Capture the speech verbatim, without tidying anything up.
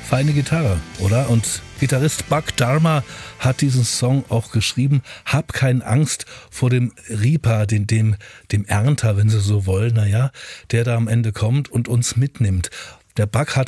Feine Gitarre, oder? Und Gitarrist Buck Dharma hat diesen Song auch geschrieben. Hab keine Angst vor dem Reaper, den, dem, dem Ernter, wenn Sie so wollen, naja, der da am Ende kommt und uns mitnimmt. Der Buck hat